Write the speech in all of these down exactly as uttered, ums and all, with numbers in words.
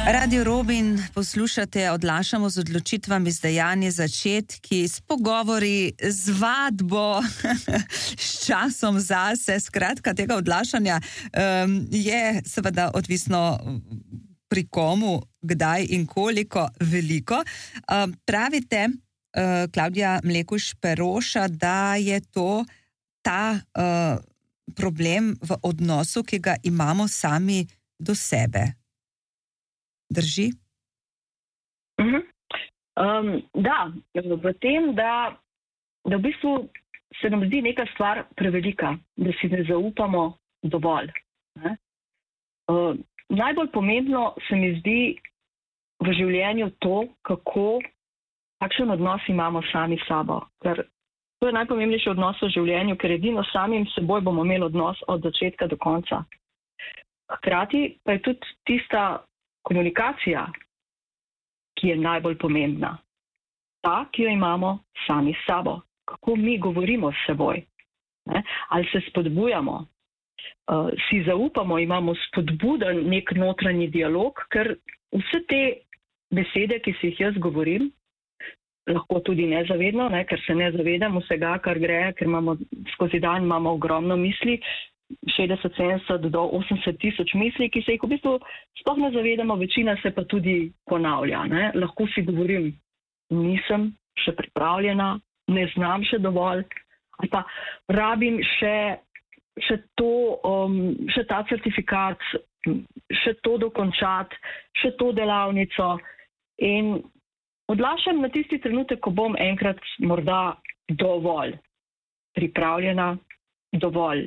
Radio Robin poslušate, odlašamo z odločitvami, z dejanji, začetki, s pogovori, z vadbo, s časom zase. Skratka, tega odlašanja um, je seveda odvisno pri komu, kdaj in koliko veliko. Um, pravite, uh, Klavdija Mlekuž Peroša, da je to ta uh, problem v odnosu, ki ga imamo sami do sebe. Drži? Uh-huh. Um, da, v tem, da, da v bistvu se nam zdi neka stvar prevelika, da si ne zaupamo dovolj. Ne? Uh, najbolj pomembno se mi zdi v življenju to, kako, kakšen odnos imamo sami s sabo. Ker to je najpomembnejši odnos v življenju, ker edino samim seboj bomo imeli odnos od začetka do konca. Hkrati pa je tudi tista komunikacija, ki je najbolj pomembna. Ta, ki jo imamo sami s sabo. Kako mi govorimo s seboj. Ne? Ali se spodbujamo, uh, si zaupamo, imamo spodbuden nek notranji dialog, ker vse te besede, ki si jih jaz govorim, lahko tudi nezavedno, ne? Ker se ne zavedam vsega, kar gre, ker imamo skozi dan imamo ogromno misli, šestdeset, sedemdeset do osemdeset tisoč misli, ki se jih v bistvu sploh ne zavedamo, večina se pa tudi ponavlja. Ne? Lahko si govorim, nisem še pripravljena, ne znam še dovolj, ali pa rabim še, še, to, um, še ta certifikat, še to dokončati, še to delavnico. In odlašam na tisti trenutek, ko bom enkrat morda dovolj pripravljena, dovolj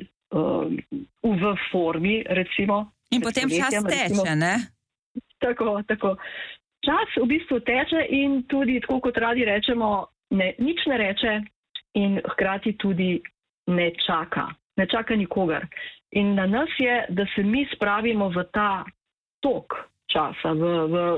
v formi, recimo. In potem čas teče, ne? Tako, tako. Čas v bistvu teče in tudi, tako kot radi rečemo, ne, nič ne reče in hkrati tudi ne čaka. Ne čaka nikogar. In na nas je, da se mi spravimo v ta tok časa, v,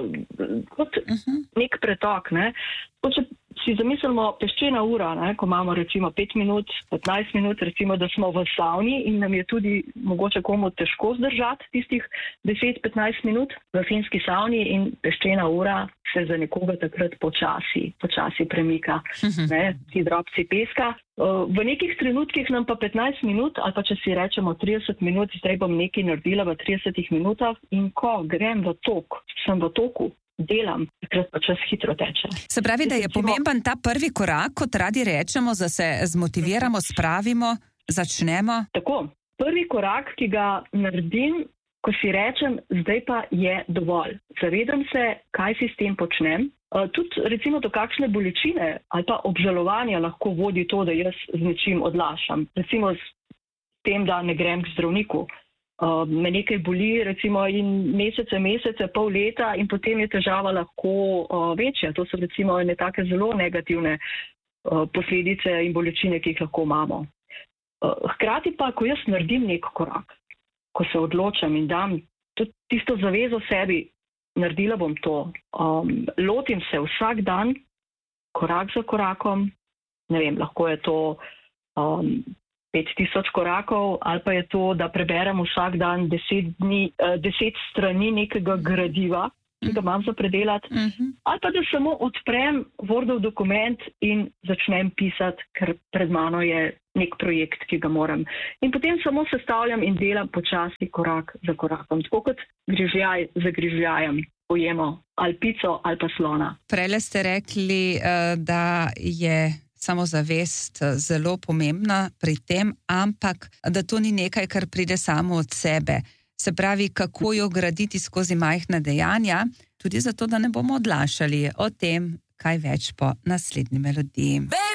v, kot uh-huh. nek pretok. Ne? Če si zamislimo peščena ura, ne? Ko imamo recimo pet minut, petnajst minut, recimo, da smo v savni in nam je tudi mogoče komu težko zdržati tistih deset petnajst minut v finski savni in peščena ura se za nekoga takrat počasi, počasi premika. Uh-huh. Ne? Ti drobci peska. V nekih trenutkih nam pa petnajst minut, ali pa če si rečemo trideset minut, zdaj bom nekaj naredila v tridesetih minutah in ko grem v tok, sem v toku, delam, takrat pa čas hitro teče. Se pravi, da je pomemben ta prvi korak, kot radi rečemo, da se zmotiviramo, spravimo, začnemo? Tako, prvi korak, ki ga naredim, ko si rečem, zdaj pa je dovolj. Zavedam se, kaj si s tem počnem. Uh, tudi recimo do kakšne bolečine ali pa obžalovanja lahko vodi to, da jaz z nečim odlašam. Recimo s tem, da ne grem k zdravniku. Uh, me nekaj boli recimo in mesece, mesece, pol leta in potem je težava lahko uh, večja. To so recimo ene take zelo negativne uh, posledice in bolečine, ki jih lahko imamo. Uh, hkrati pa, ko jaz naredim nek korak, ko se odločam in dam tudi tisto zavezo sebi, naredila bom to. Um, lotim se vsak dan, korak za korakom, ne vem, lahko je to um, pet tisoč korakov, ali pa je to, da preberem vsak dan deset, dni, uh, deset strani nekega gradiva, ki ga imam za predelati, uh-huh. ali pa da samo odprem Wordov dokument in začnem pisati, ker pred mano je nek projekt, ki ga moram. In potem samo sestavljam in delam počasi korak za korakom. Tako kot grižljaj za grižljajem pojemo ali pico ali pa slona. Prele ste rekli, da je samozavest zelo pomembna pri tem, ampak da to ni nekaj, kar pride samo od sebe. Se pravi, kako jo graditi skozi majhna dejanja, tudi zato, da ne bomo odlašali. O tem, kaj več po naslednji melodiji.